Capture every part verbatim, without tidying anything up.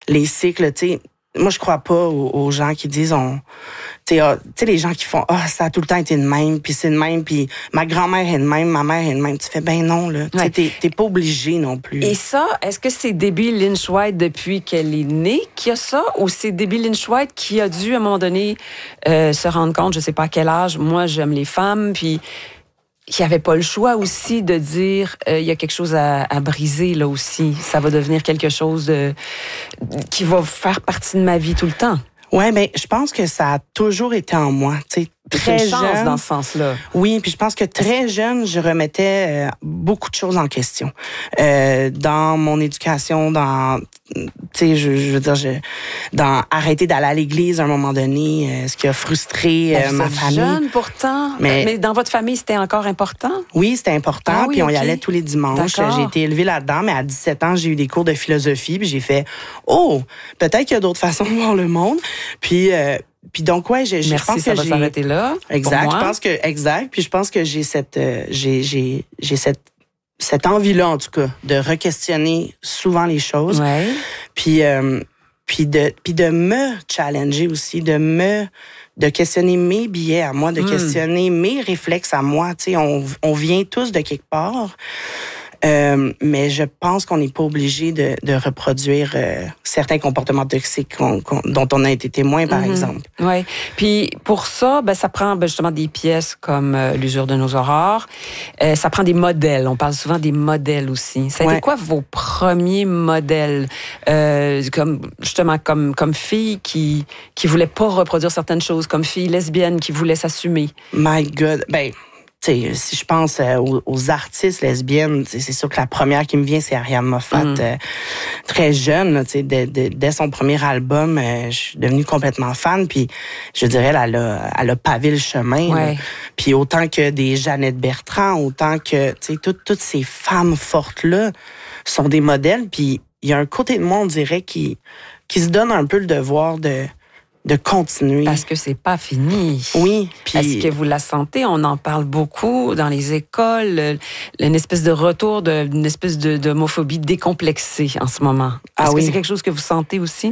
les cycles, tu sais. Moi, je crois pas aux, aux gens qui disent, on, tu sais, ah, les gens qui font, ah, ça a tout le temps été de même, puis c'est de même, puis ma grand-mère est de même, ma mère est de même. Tu fais, ben non, là. Ouais. Tu sais, t'es pas obligé non plus. Et ça, est-ce que c'est Debbie Lynch White depuis qu'elle est née qui a ça, ou c'est Debbie Lynch White qui a dû, à un moment donné, euh, se rendre compte, je sais pas à quel âge, moi, j'aime les femmes, puis qui avait pas le choix aussi de dire il euh, y a quelque chose à, à briser là aussi. Ça va devenir quelque chose de, qui va faire partie de ma vie tout le temps. Ouais, ben je pense que ça a toujours été en moi, tu sais. Très c'est une chance jeune, dans ce sens-là. Oui, puis je pense que très jeune, je remettais euh, beaucoup de choses en question. Euh, dans mon éducation, dans, tu sais, je, je veux dire, je, dans arrêter d'aller à l'église à un moment donné, euh, ce qui a frustré euh, ma famille. Jeune pourtant, mais, mais dans votre famille, c'était encore important? Oui, c'était important, ah, oui, puis on okay. y allait tous les dimanches. D'accord. J'ai été élevée là-dedans, mais à dix-sept ans, j'ai eu des cours de philosophie, puis j'ai fait, oh, peut-être qu'il y a d'autres façons de voir le monde. Puis... Euh, Puis donc ouais, je, je Merci, pense ça que va j'ai s'arrêter là. Exact, je pense que exact, puis je pense que j'ai cette euh, j'ai j'ai j'ai cette cette envie-là en tout cas de re-questionner souvent les choses. Ouais. Puis euh, puis de puis de me challenger aussi, de me de questionner mes billets à moi, de mm. questionner mes réflexes à moi, tu sais, on on vient tous de quelque part. Euh, mais je pense qu'on n'est pas obligé de, de reproduire euh, certains comportements toxiques qu'on, qu'on, dont on a été témoin, par mm-hmm. exemple. Oui. Puis pour ça, ben, ça prend ben, justement des pièces comme euh, L'usure de nos aurores. Euh, ça prend des modèles. On parle souvent des modèles aussi. Ça a été ouais. quoi vos premiers modèles? Euh, comme, justement, comme, comme fille qui qui voulait pas reproduire certaines choses, comme fille lesbienne qui voulait s'assumer. My God. Ben... T'sais, si je pense euh, aux, aux artistes lesbiennes, c'est sûr que la première qui me vient, c'est Ariane Moffat. Mm. Euh, très jeune, dès, dès, dès son premier album, euh, je suis devenue complètement fan. Puis, je dirais, elle a, elle a pavé le chemin. Ouais. Puis autant que des Jeannette Bertrand, autant que toutes, toutes ces femmes fortes-là sont des modèles. Puis, il y a un côté de moi, on dirait, qui, qui se donne un peu le devoir de... de continuer. Parce que c'est pas fini. Oui. Puis... Est-ce que vous la sentez? On en parle beaucoup dans les écoles. Une espèce de retour d'une espèce de, d'homophobie décomplexée en ce moment. Est-ce ah, oui. que c'est quelque chose que vous sentez aussi?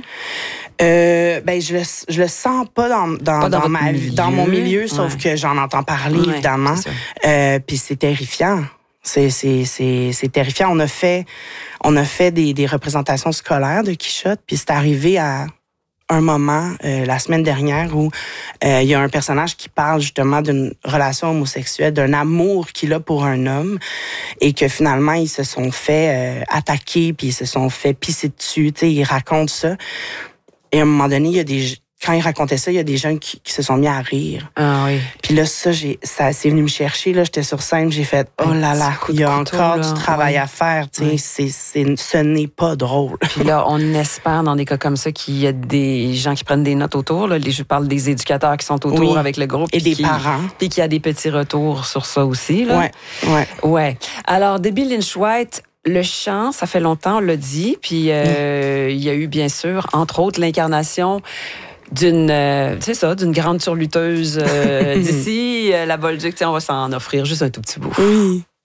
Euh, ben je le je le sens pas dans dans, pas dans, dans ma vie, dans mon milieu, sauf ouais. que j'en entends parler ouais, évidemment. Euh, puis c'est terrifiant. C'est c'est c'est c'est terrifiant. On a fait on a fait des des représentations scolaires de Quichotte, puis c'est arrivé à un moment euh, la semaine dernière où euh, il y a un personnage qui parle justement d'une relation homosexuelle, d'un amour qu'il a pour un homme et que finalement ils se sont fait euh, attaquer puis ils se sont fait pisser dessus, tu sais, il raconte ça. Et à un moment donné, il y a des quand il racontait ça, il y a des gens qui, qui se sont mis à rire. Ah oui. Puis là, ça, j'ai, ça, c'est venu me chercher. Là, j'étais sur scène, j'ai fait, oh là là, il y a couteau, encore là. du travail oui. à faire. Tu sais, oui. c'est, c'est, ce n'est pas drôle. Puis là, on espère dans des cas comme ça qu'il y a des gens qui prennent des notes autour. Là. Je parle des éducateurs qui sont autour oui. avec le groupe. Et des qui, parents. Puis qu'il y a des petits retours sur ça aussi. Là. Ouais, ouais. Ouais. Alors, Debbie Lynch White, le chant, ça fait longtemps, on l'a dit. Puis euh, mm. il y a eu, bien sûr, entre autres, l'incarnation d'une, euh, c'est ça, d'une grande surlutteuse euh, d'ici, euh, la Bolduc, on va s'en offrir juste un tout petit bout. Oui.